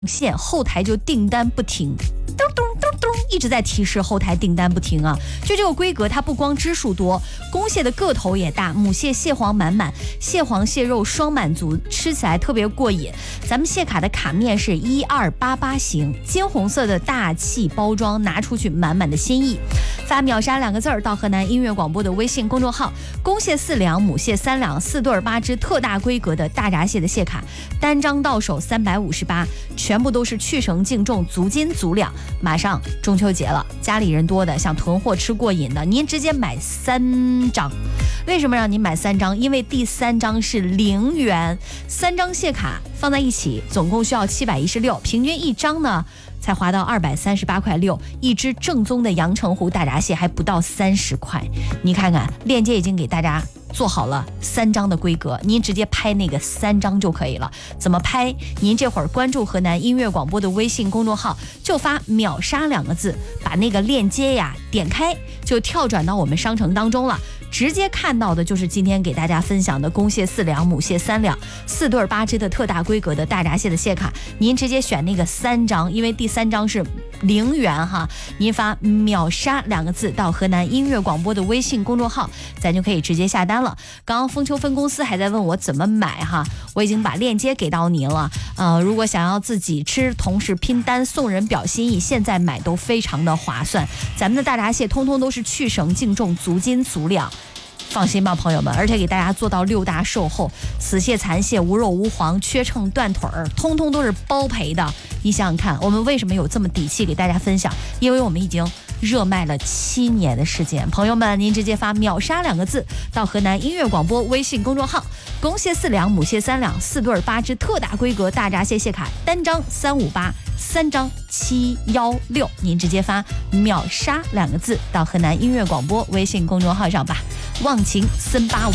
线后台就订单不停，咚咚咚咚一直在提示后台订单不停啊。就这个规格，它不光只数多，公蟹的个头也大，母蟹蟹黄满满，蟹黄蟹肉双满足，吃起来特别过瘾。咱们蟹卡的卡面是1288型，金红色的大气包装，拿出去满满的心意。发秒杀2个字到河南音乐广播的微信公众号，公蟹4两，母蟹3两，4对8只特大规格的大闸蟹的蟹卡，单张到手358，全部都是去绳净重，足斤足两。马上中秋节了，家里人多的想囤货吃过瘾的，您直接买3张。为什么让您买3张？因为第3张是0元，3张蟹卡放在一起总共需要716，平均1张呢才划到238块6，一只正宗的阳澄湖大闸蟹还不到30块。你看看，链接已经给大家做好了3张的规格，您直接拍那个3张就可以了。怎么拍？您这会儿关注河南音乐广播的微信公众号，就发秒杀2个字，把那个链接呀点开，就跳转到我们商城当中了。直接看到的就是今天给大家分享的公蟹4两，母蟹3两，4对8只的特大规格的大闸蟹的蟹卡，您直接选那个3张，因为第3张是0元哈，您发秒杀2个字到河南音乐广播的微信公众号，咱就可以直接下单了。刚刚丰秋分公司还在问我怎么买哈，我已经把链接给到您了。如果想要自己吃，同时拼单送人表心意，现在买都非常的划算。咱们的大闸蟹通通都是去绳净重，足斤足两。放心吧，朋友们，而且给大家做到6大售后，死蟹、残蟹、无肉无黄、缺秤断腿儿，通通都是包赔的。你想想看，我们为什么有这么底气给大家分享？因为我们已经热卖了7年的时间。朋友们，您直接发秒杀2个字到河南音乐广播微信公众号，公蟹4两，母蟹3两，4对8只特大规格大闸蟹蟹卡，单张358，3张716，您直接发秒杀2个字到河南音乐广播微信公众号上吧。忘情森巴